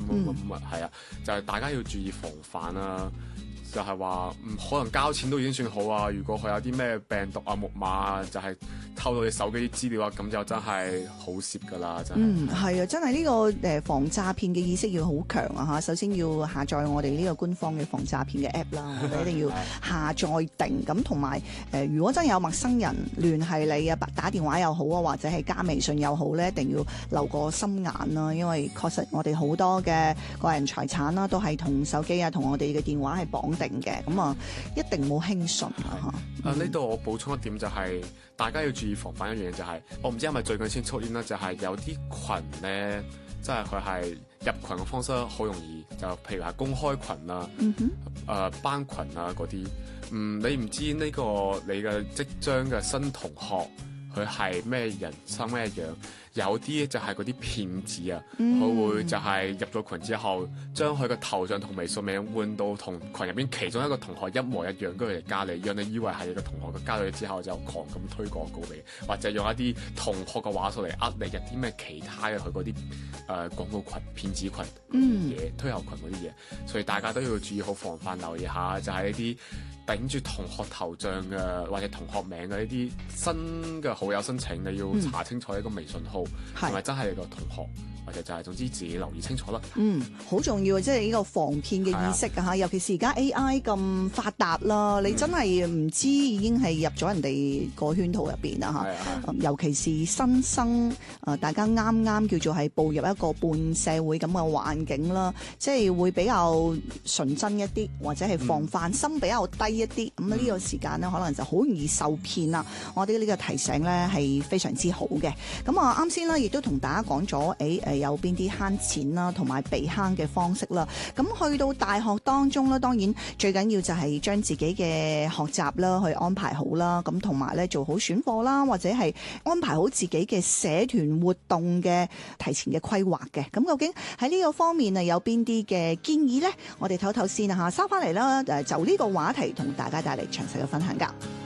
係啊，就係大家要注意防範啦。就係話可能交錢都已經算好啊，如果佢有啲咩病毒啊、木馬啊，就係偷到你手機啲資料啊，咁就真係好蝕㗎啦，真係。 係啊，真係呢個防詐騙嘅意識要好強啊嚇！首先要下載我哋呢個官方嘅防詐騙嘅 app 啦，我哋一定要下載定。咁同埋如果真係有陌生人聯繫你啊，打電話又好啊，或者係加微信又好咧，一定要留個心眼啦，因為確實我哋好多嘅個人財產啦，都係同手機啊、同我哋嘅電話係綁定嘅，咁啊一定冇輕信啊嚇。 呢度我補充一點就係、大家要注意防範一樣嘢，就係我唔知係咪最近先出現啦，就係有啲群咧，即係佢係入群嘅方式好容易，就譬如係公開群啊、班群啊嗰啲，你唔知呢個你嘅即將嘅新同學佢係咩人生咩樣。有啲就係嗰啲騙子啊，佢會就係入咗群之後，將佢個頭像同微信名換到同群入邊其中一個同學一模一樣，跟住嚟加你，讓你以為係你個同學。佢加咗你之後就狂咁推廣告你，或者用一啲同學嘅話術嚟呃你入啲咩其他嘅佢嗰啲廣告群、騙子群嘢、推後群嗰啲嘢。所以大家都要注意好防範，留意下就係呢啲頂住同學頭像嘅或者同學名嘅呢啲新嘅好友申請，你要查清楚呢個微信號。係咪真係你個同學，或者就係總之自己留意清楚啦。 好重要，即係呢個防騙嘅意識啊！尤其是而家 AI 咁發達啦，你真係唔知已經係入咗人哋個圈套入邊啦嚇。尤其是新生大家啱啱叫做係步入一個半社會咁嘅環境啦，即係會比較純真一啲，或者係防範心比較低一啲。咁呢個時間呢，可能就好容易受騙啦。我哋呢個提醒呢係非常之好嘅。咁啊啱先啦，亦都同大家講咗，有邊啲慳錢啦，同埋避慳嘅方式啦。咁去到大學當中咧，當然最緊要就係將自己嘅學習啦去安排好啦。咁同埋咧做好選課啦，或者係安排好自己嘅社團活動嘅提前嘅規劃嘅。咁究竟喺呢個方面啊有邊啲嘅建議呢？我哋唞唞先啊嚇，收翻嚟啦。就呢個話題同大家帶嚟詳細嘅分享㗎。